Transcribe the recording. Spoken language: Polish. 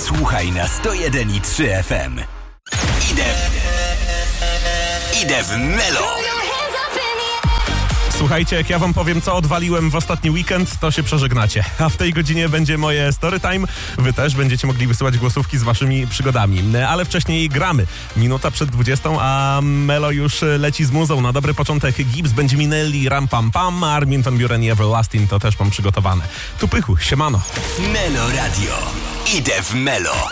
Słuchaj na 101,3 FM. Idę w Melo. Słuchajcie, jak ja wam powiem, co odwaliłem w ostatni weekend, to się przeżegnacie. A w tej godzinie będzie moje story time. Wy też będziecie mogli wysyłać głosówki z waszymi przygodami. Ale wcześniej gramy. Minuta przed 20, a Melo już leci z muzą. Na dobry początek Gibbs, Benjaminelli, Ram Pam Pam, Armin van Buuren i Everlasting to też mam przygotowane. Tu pychu, siemano. Melo Radio. Idę w Melo.